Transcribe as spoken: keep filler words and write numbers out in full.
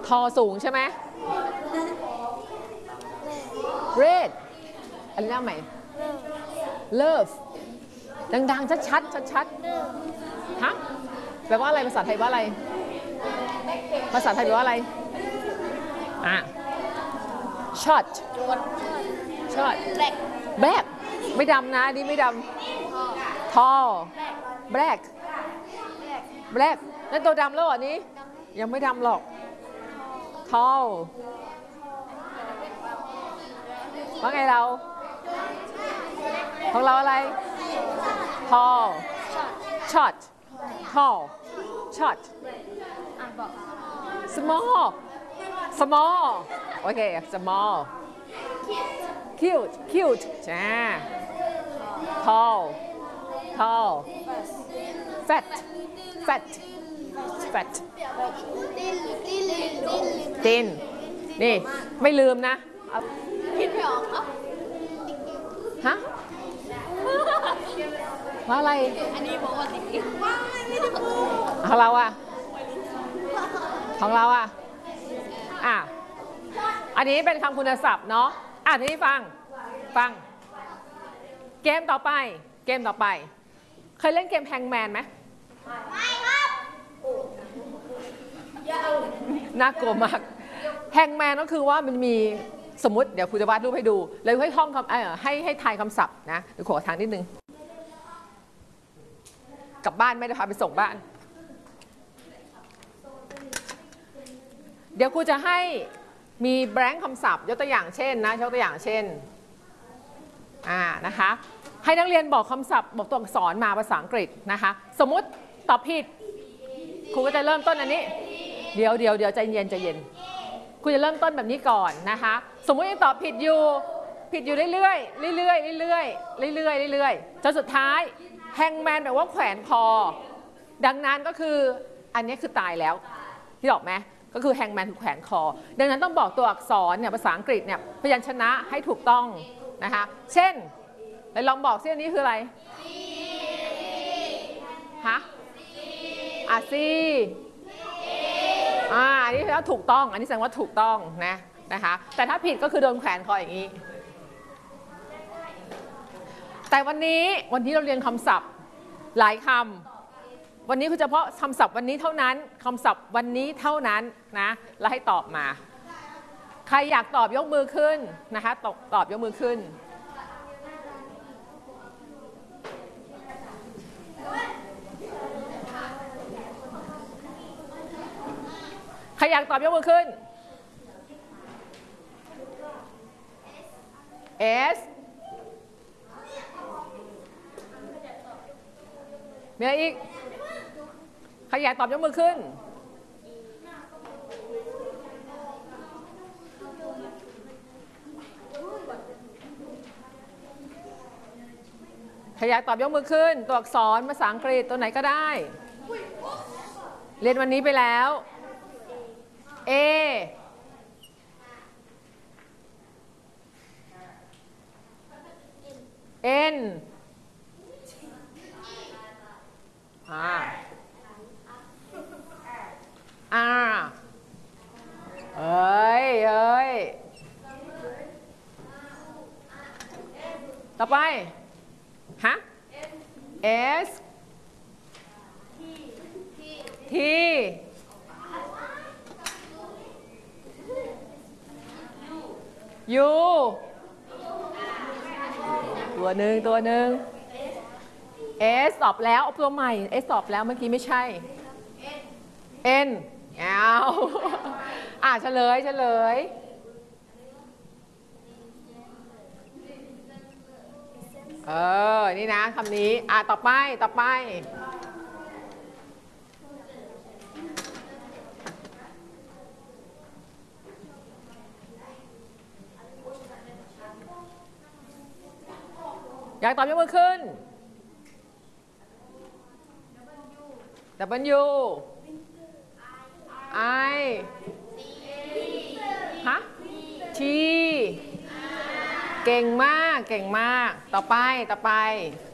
ทอสูงใช่ไหม red อันนี้ใหม่ love ดังๆชัดๆชัดๆฮะแปลว่าอะไรภาษาไทยว่าอะไรภาษาไทยแปลว่าอะไรอ่ะ short short black ไม่ดำนะนี่ไม่ดำ tall black black นั่นตัวดำแล้วเหรอนี้ยังไม่ดำหรอก tall ว่าไงเราของเราอะไร tall short tall short small small โอเค small cute cute จ้า tall tall fat fat fat thin นี่ไม่ลืมนะคิดไม่ออกครับฮะว่าอะไรอันนี้บอกว่าสิบว่าไม่ได้พูดของเราอะของเราอะอ่ะอันนี้เป็นคำคุณศัพท์เนาะอ่ะทีนี้ฟังฟังเกมต่อไปเกมต่อไปเคยเล่นเกมแฮงแมนไหมไม่ครับน่ากลัวมากแฮงแมนก็คือว่ามันมีสมมติเดี๋ยวครูจะวาดรูปให้ดูเลยให้ท่องคำเออให้ให้ทายคำศัพท์นะเดี๋ยวขอทางนิดนึงกลับบ้านไม่ได้พาไปส่งบ้านเดี๋ยวครูจะให้มีแบงค์คำศัพท์ยกตัวอย่างเช่นนะยกตัวอย่างเช่นอ่านะคะให้นักเรียนบอกคำศัพท์บอกตัวอักษรมาภาษาอังกฤษนะคะสมมุติตอบผิดครูก็จะเริ่มต้นอันนี้เดี๋ยวเดี๋ยวเดี๋ยวใจเย็นใจเย็นครูจะเริ่มต้นแบบนี้ก่อนนะคะสมมุติยังตอบผิดอยู่ผิดอยู่เรื่อยๆเรื่อยๆเรื่อยๆเรื่อยๆเรื่อยๆจนสุดท้ายแฮงแมนแปลว่าแขวนคอดังนั้นก็คืออันนี้คือตายแล้วที่บอกไหมก็คือแฮงแมนคือแขวนคอดังนั้นต้องบอกตัวอักษรเนี่ยภาษาอังกฤษเนี่ยพยัญชนะให้ถูกต้องนะคะเช่นลองบอกซิอันนี้คืออะไรฮะอาซีอ่าอันนี้แปลว่าถูกต้องอันนี้แสดงว่าถูกต้องนะนะคะแต่ถ้าผิดก็คือโดนแขวนคออย่างนี้แต่วันนี้วันนี้เราเรียนคำศัพท์หลายคำวันนี้คือเฉพาะคำศัพท์วันนี้เท่านั้นคำศัพท์วันนี้เท่านั้นนะแล้วให้ตอบมาใครอยากตอบยกมือขึ้นนะคะตอบตอบยกมือขึ้นใครอยากตอบยกมือขึ้น S มีอะไรอีกใครอยากตอบยกมือขึ้นใครอยากตอบยกมือขึ้นตัวอักษรภาษาอังกฤษตัวไหนก็ได้เรียนวันนี้ไปแล้ว A N อ่า R เอ้ยเอ้ยต่อไปฮะ S T U ตัวหนึ่งตัวหนึ่ง S สอบแล้วตัวใหม่ S สอบแล้วเมื่อกี้ไม่ใช่ N เอาอ่ะเฉลยเฉลยเออนี่นะคำนี้อ่ะต่อไปต่อไปอยากตอบยกมือขึ้น W I ฮะ T เก่งมากเก่งมากต่อไปต่อไป